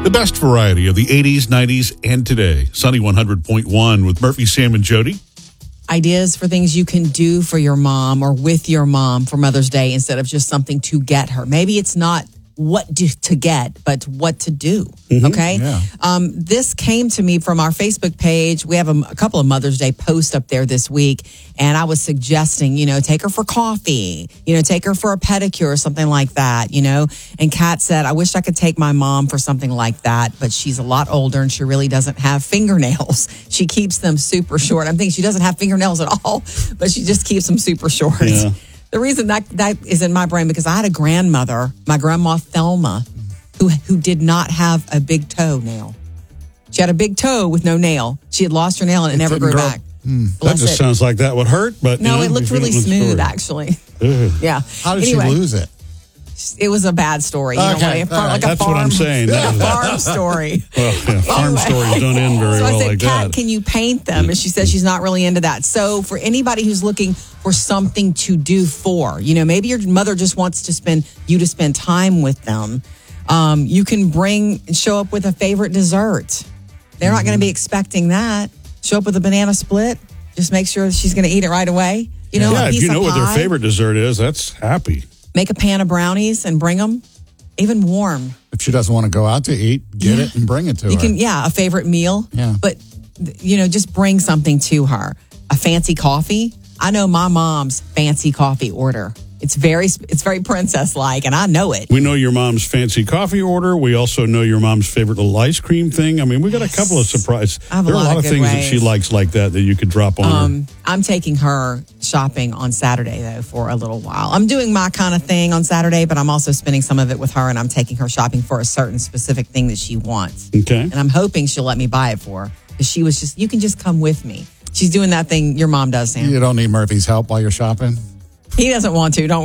The best variety of the 80s, 90s, and today. Sunny 100.1 with Murphy, Sam, and Jody. Ideas for things you can do for your mom or with your mom for Mother's Day instead of just something to get her. Maybe it's not what to get, but what to do. Okay? Yeah. This came to me from our Facebook page. We have a couple of Mother's Day posts up there this week, and I was suggesting, take her for coffee, take her for a pedicure or something like that, And Kat said, I wish I could take my mom for something like that, but she's a lot older and she really doesn't have fingernails. She keeps them super short. I'm thinking she doesn't have fingernails at all, but she just keeps them super short. Yeah. The reason that is in my brain, because I had a grandmother, my grandma Thelma, who did not have a big toe nail. She had a big toe with no nail. She had lost her nail and it never grew back. That just sounds like that would hurt, but no, it looked really smooth, actually. Yeah. How did she lose it? It was a bad story. Okay. That's what I'm saying. Like a farm story. Well, farm stories don't end very so well I said, like Kat, that. can you paint them? And she said she's not really into that. So for anybody who's looking for something to do for, maybe your mother just wants to spend time with them. You can show up with a favorite dessert. They're not going to be expecting that. Show up with a banana split. Just make sure she's going to eat it right away. Yeah, a piece if you know of what their pie. favorite dessert is, that's happy. Make a pan of brownies and bring them, even warm. If she doesn't want to go out to eat, get it and bring it to her. You can, a favorite meal. Yeah. But, just bring something to her. A fancy coffee. I know my mom's fancy coffee order. It's very princess-like, and I know it. We know your mom's fancy coffee order. We also know your mom's favorite little ice cream thing. I mean, we got a couple of surprises. I have There are a lot of good things ways. that she likes like that you could drop on her. I'm taking her shopping on Saturday, though, for a little while. I'm doing my kind of thing on Saturday, but I'm also spending some of it with her, and I'm taking her shopping for a certain specific thing that she wants. Okay. And I'm hoping she'll let me buy it for her. Because she was you can just come with me. She's doing that thing your mom does, Sam. You don't need Murphy's help while you're shopping? He doesn't want to, don't